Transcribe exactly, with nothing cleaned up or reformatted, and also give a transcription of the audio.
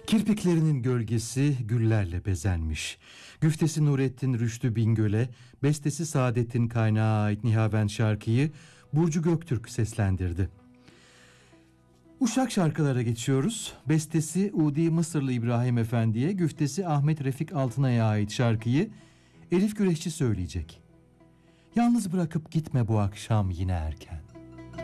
Kirpiklerinin gölgesi güllerle bezenmiş. Güftesi Nurettin Rüştü Bingöl'e, bestesi Saadettin Kaynağı ait Nihavent şarkıyı Burcu Göktürk seslendirdi. Uşak şarkılara geçiyoruz. Bestesi Udi Mısırlı İbrahim Efendi'ye, güftesi Ahmet Refik Altınay'a ait şarkıyı Elif Güreşçi söyleyecek. Yalnız bırakıp gitme bu akşam yine erken.